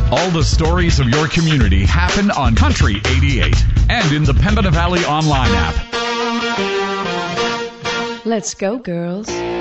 All the stories of your community happen on Country 88 and in the Pembina Valley online app. Let's go, girls.